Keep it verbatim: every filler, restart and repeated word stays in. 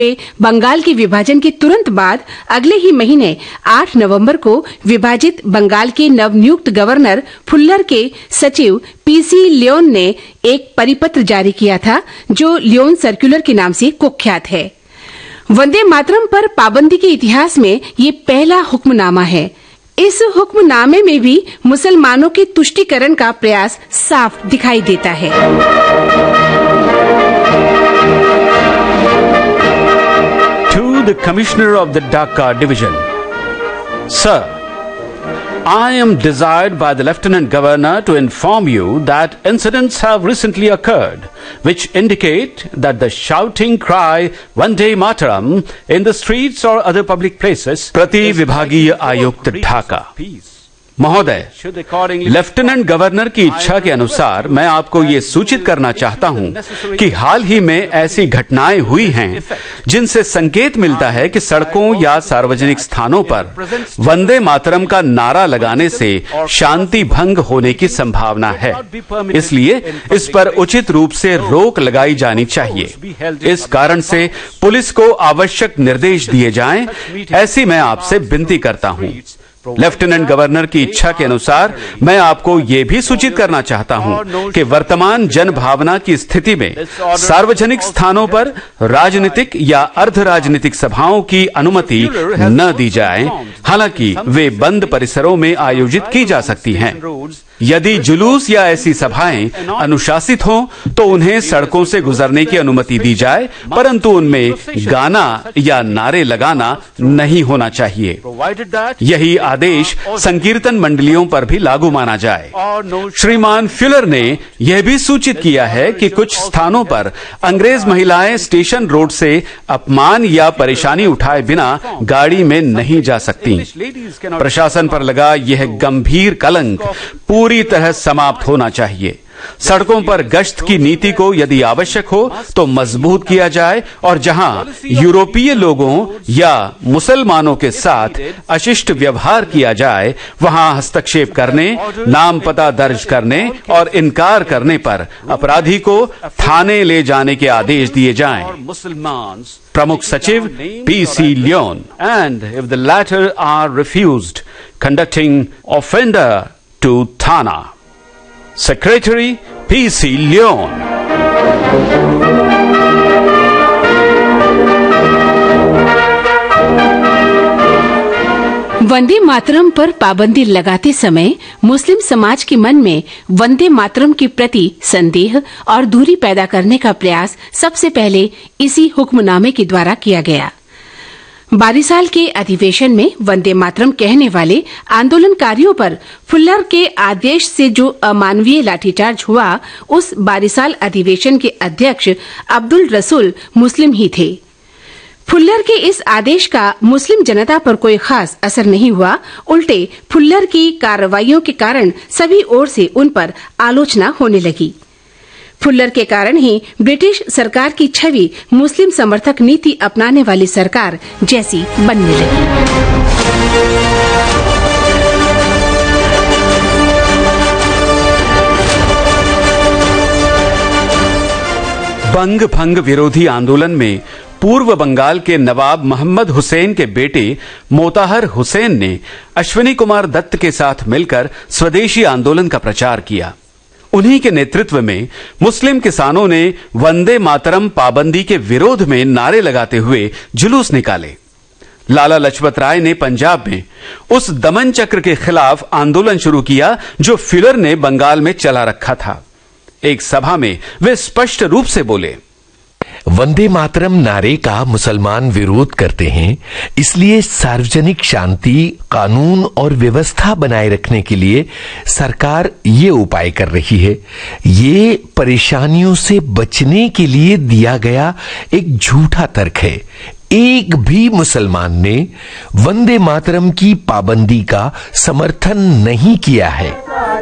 बंगाल के विभाजन के तुरंत बाद अगले ही महीने आठ नवंबर को विभाजित बंगाल के नवनियुक्त गवर्नर फुल्लर के सचिव पीसी लियोन ने एक परिपत्र जारी किया था, जो लियोन सर्कुलर के नाम से कुख्यात है। वंदे मातरम पर पाबंदी के इतिहास में ये पहला हुक्मनामा है। इस हुक्मनामे में भी मुसलमानों के तुष्टीकरण का प्रयास साफ दिखाई देता है। To the Commissioner of the Dhaka Division, Sir, I am desired by the Lieutenant Governor to inform you that incidents have recently occurred which indicate that the shouting cry Vande Mataram in the streets or other public places प्रति विभागीय आयुक्त ढाका महोदय, lieutenant governor की इच्छा के अनुसार मैं आपको ये सूचित करना चाहता हूं कि हाल ही में ऐसी घटनाएं हुई हैं जिनसे संकेत मिलता है कि सड़कों या सार्वजनिक स्थानों पर वंदे मातरम का नारा लगाने से शांति भंग होने की संभावना है। इसलिए इस पर उचित रूप से रोक लगाई जानी चाहिए। इस कारण से पुलिस को आवश्यक निर्देश दिए जाएं, ऐसी मैं आपसे विनती करता हूं। लेफ्टिनेंट गवर्नर की इच्छा के अनुसार मैं आपको ये भी सूचित करना चाहता हूं कि वर्तमान जन भावना की स्थिति में सार्वजनिक स्थानों पर राजनीतिक या अर्ध राजनीतिक सभाओं की अनुमति न दी जाए, हालांकि वे बंद परिसरों में आयोजित की जा सकती हैं। यदि जुलूस या ऐसी सभाएं अनुशासित हों तो उन्हें सड़कों से गुजरने की अनुमति दी जाए, परंतु उनमें गाना या नारे लगाना नहीं होना चाहिए। यही आदेश संकीर्तन मंडलियों पर भी लागू माना जाए। श्रीमान फ्युलर ने यह भी सूचित किया है कि कुछ स्थानों पर अंग्रेज महिलाएं स्टेशन रोड से अपमान या परेशानी उठाए बिना गाड़ी में नहीं जा सकती। प्रशासन पर लगा यह गंभीर कलंक पूरी तरह समाप्त होना चाहिए। सड़कों पर गश्त की नीति को यदि आवश्यक हो तो मजबूत किया जाए और जहां यूरोपीय लोगों या मुसलमानों के साथ अशिष्ट व्यवहार किया जाए, वहां हस्तक्षेप करने, नाम पता दर्ज करने और इनकार करने पर अपराधी को थाने ले जाने के आदेश दिए जाएं। प्रमुख सचिव PC Leone, and if the latter are refused, conducting offender to थाना, Secretary P C Leon। Vande Mataram पर पाबंदी लगाते समय मुस्लिम समाज के मन में वंदे मातरम के प्रति संदेह और दूरी पैदा करने का प्रयास सबसे पहले इसी हुक्मनामे के द्वारा किया गया। बारिसाल के अधिवेशन में वंदे मातरम कहने वाले आंदोलनकारियों पर फुल्लर के आदेश से जो अमानवीय लाठीचार्ज हुआ, उस बारिसाल अधिवेशन के अध्यक्ष अब्दुल रसूल मुस्लिम ही थे। फुल्लर के इस आदेश का मुस्लिम जनता पर कोई खास असर नहीं हुआ, उल्टे फुल्लर की कार्रवाइयों के कारण सभी ओर से उन पर आलोचना होने लगी। फुल्लर के कारण ही ब्रिटिश सरकार की छवि मुस्लिम समर्थक नीति अपनाने वाली सरकार जैसी बनने लगी। बंग भंग विरोधी आंदोलन में पूर्व बंगाल के नवाब मोहम्मद हुसैन के बेटे मोताहर हुसैन ने अश्विनी कुमार दत्त के साथ मिलकर स्वदेशी आंदोलन का प्रचार किया। उन्हीं के नेतृत्व में मुस्लिम किसानों ने वंदे मातरम पाबंदी के विरोध में नारे लगाते हुए जुलूस निकाले। लाला लजपत राय ने पंजाब में उस दमन चक्र के खिलाफ आंदोलन शुरू किया जो फ्युलर ने बंगाल में चला रखा था। एक सभा में वे स्पष्ट रूप से बोले, वंदे मातरम नारे का मुसलमान विरोध करते हैं, इसलिए सार्वजनिक शांति, कानून और व्यवस्था बनाए रखने के लिए सरकार ये उपाय कर रही है। ये परेशानियों से बचने के लिए दिया गया एक झूठा तर्क है। एक भी मुसलमान ने वंदे मातरम की पाबंदी का समर्थन नहीं किया है।